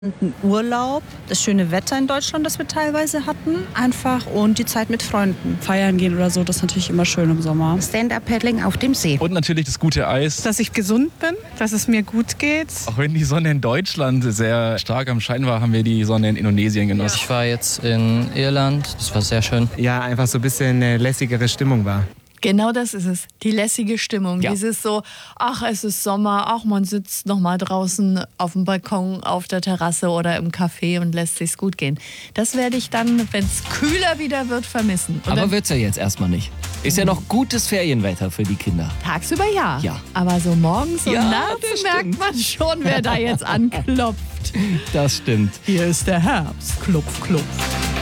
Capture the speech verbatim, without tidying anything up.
Ein Urlaub, das schöne Wetter in Deutschland, das wir teilweise hatten, einfach und die Zeit mit Freunden. Feiern gehen oder so, das ist natürlich immer schön im Sommer. Stand-up-Paddling auf dem See. Und natürlich das gute Eis. Dass ich gesund bin, dass es mir gut geht. Auch wenn die Sonne in Deutschland sehr stark am Schein war, haben wir die Sonne in Indonesien genossen. Ich war jetzt in Irland, das war sehr schön. Ja, einfach so ein bisschen eine lässigere Stimmung war. Genau das ist es, die lässige Stimmung. Ja. Dieses so, ach, es ist Sommer, ach, man sitzt noch mal draußen auf dem Balkon, auf der Terrasse oder im Café und lässt sich's gut gehen. Das werde ich dann, wenn es kühler wieder wird, vermissen. Und Aber dann wird's ja jetzt erstmal nicht. Ist ja noch gutes Ferienwetter für die Kinder. tagsüber ja. Ja. Aber so morgens und Ja, nachts das merkt stimmt. man schon, wer da jetzt anklopft. Das stimmt. Hier ist der Herbst. Klopf, klopf.